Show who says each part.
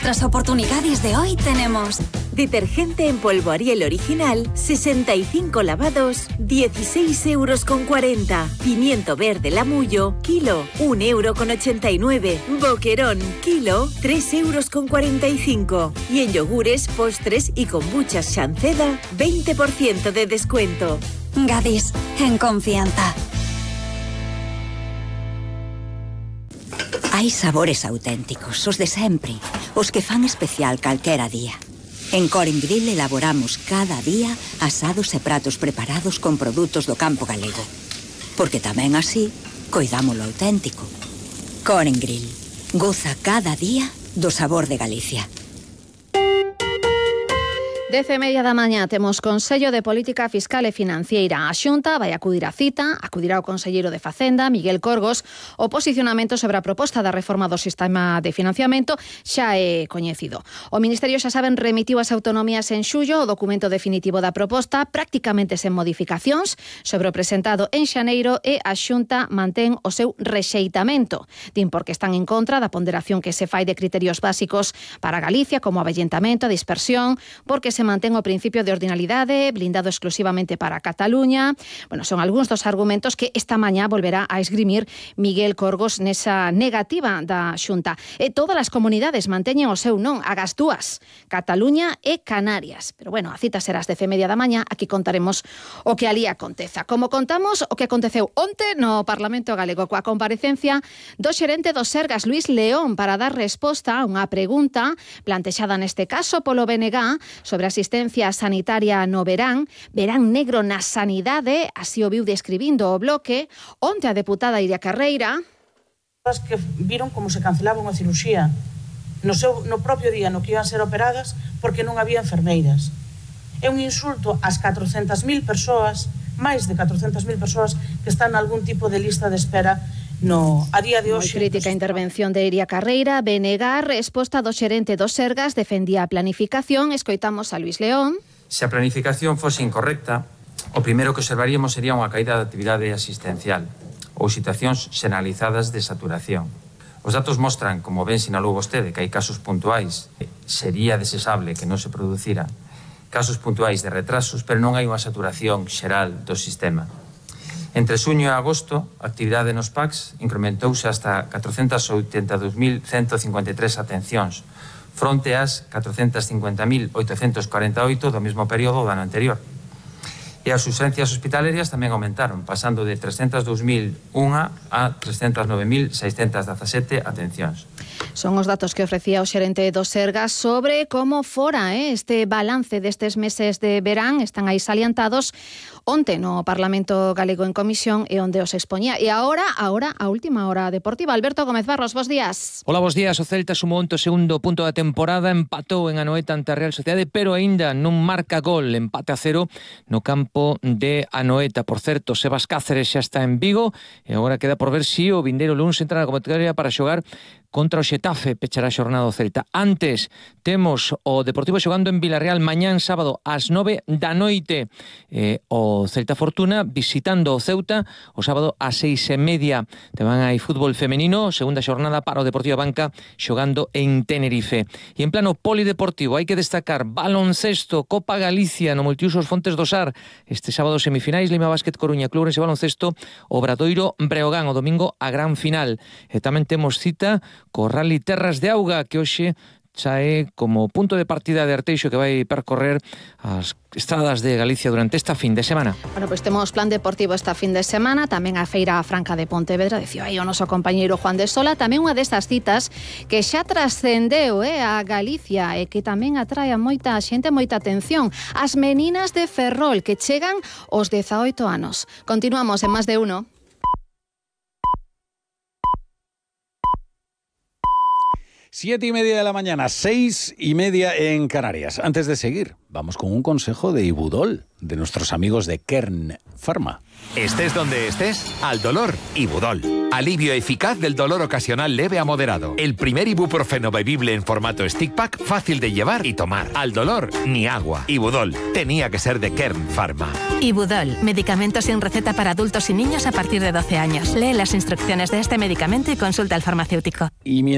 Speaker 1: nuestras oportunidades de hoy tenemos
Speaker 2: detergente en polvo Ariel original, 65 lavados, 16,40 €. Pimiento verde Lamullo, kilo, 1,89 €. Boquerón, kilo, 3,45 €. Y en yogures, postres y kombuchas Shanceda, 20% de descuento.
Speaker 1: Gadis, en confianza.
Speaker 3: Hai sabores auténticos, os de sempre, os que fan especial calquera día. En Coren Grill elaboramos cada día asados e pratos preparados con produtos do campo galego. Porque tamén así, coidamos lo auténtico. Coren Grill, goza cada día do sabor de Galicia.
Speaker 4: 10:30 da mañá temos Consello de Política Fiscal e Financiera. A Xunta vai acudir á cita, acudirá o conselleiro de Facenda, Miguel Corgos. O posicionamento sobre a proposta da reforma do sistema de financiamento xa é coñecido. O Ministerio, xa saben, remitiu as autonomías en xullo o documento definitivo da proposta, prácticamente sen modificacións, sobre o presentado en xaneiro, e a Xunta mantén o seu rexeitamento. Din porque están en contra da ponderación que se fai de criterios básicos para Galicia, como avellentamento, a dispersión, porque se mantén o principio de ordinalidade, blindado exclusivamente para Cataluña. Bueno, son algúns dos argumentos que esta mañá volverá a esgrimir Miguel Corgos nesa negativa da Xunta. E todas as comunidades manteñen o seu non, agas dúas, Cataluña e Canarias. Pero bueno, a cita será ás 10:30 da mañá, aquí contaremos o que alí aconteza. Como contamos o que aconteceu onte no Parlamento Galego coa comparecencia do xerente do Sergas, Luís León, para dar resposta a unha pregunta plantexada neste caso polo BNG sobre asistencia sanitaria no verán negro na sanidade, así o viu describindo o Bloque. Onte a deputada Iria Carreira
Speaker 5: que viron como se cancelaba unha cirurxía no propio día no que iban ser operadas porque non había enfermeiras. É un insulto ás 400.000 persoas, máis de 400.000 persoas que están en algún tipo de lista de espera a día de hoxe.
Speaker 4: Moi crítica intervención de Iria Carreira. BNG, resposta do xerente do Sergas, defendía a planificación. Escoitamos a Luís León.
Speaker 6: Se a planificación fose incorrecta, o primeiro que observaríamos sería unha caída de actividade asistencial ou situacións xenalizadas de saturación. Os datos mostran, como ben sinalou vostede, que hai casos puntuais. Sería desexable que non se producira casos puntuais de retrasos, pero non hai unha saturación xeral do sistema. Entre xuño e agosto, a actividade nos PACs incrementouse hasta 482.153 atencións, fronte ás 450.848 do mesmo período do ano anterior. E as urxencias hospitalarias tamén aumentaron, pasando de 302.001 a 309.617 atencións.
Speaker 4: Son os datos que ofrecía o xerente do Sergas sobre como fora este balance destes meses de verán. Están aí salientados onte no Parlamento Galego en comisión e onde os expoñía. E agora a última hora deportiva. Alberto Gómez Barros, bos días.
Speaker 7: Hola, bos días. O Celta sumou onte o segundo punto da temporada, empatou en Anoeta ante a Real Sociedade, pero aínda non marca gol. Empate a 0 no campo de Anoeta. Por certo, Sebas Cáceres xa está en Vigo e agora queda por ver si o vindeiro luns entra na convocatoria para xogar contra o Xetafe, pechará a xornada do Celta. Antes, temos o Deportivo xogando en Vilarreal mañán sábado ás 9 da noite. O Celta Fortuna visitando o Ceuta o sábado ás 6:30. Tamén hai fútbol femenino, segunda xornada para o Deportivo Banca xogando en Tenerife. E en plano polideportivo hai que destacar baloncesto, Copa Galicia no multiusos Fontes do Sar. Este sábado semifinais, Lima Básquet Coruña, Clubes e baloncesto, Obradoiro Breogán, o domingo a gran final. E tamén temos cita co Rally Terras de Auga, que hoxe xa é como punto de partida de Arteixo, que vai percorrer as estradas de Galicia durante esta fin de semana.
Speaker 4: Bueno, pois temos plan deportivo esta fin de semana, tamén a Feira Franca de Pontevedra, dicía aí o noso compañeiro Juan de Sola, tamén unha destas citas que xa trascendeu a Galicia e que tamén atrae a moita xente, moita atención. As meninas de Ferrol, que chegan aos 18 anos. Continuamos en Más de Uno.
Speaker 8: 7:30 de la mañana, 6:30 en Canarias. Antes de seguir, vamos con un consejo de Ibudol, de nuestros amigos de Kern Pharma.
Speaker 9: Estés donde estés, al dolor, Ibudol. Alivio eficaz del dolor ocasional leve a moderado. El primer ibuprofeno bebible en formato stick pack, fácil de llevar y tomar. Al dolor, ni agua. Ibudol, tenía que ser de Kern Pharma.
Speaker 10: Ibudol, medicamento sin receta para adultos y niños a partir de 12 años. Lee las instrucciones de este medicamento y consulta al farmacéutico.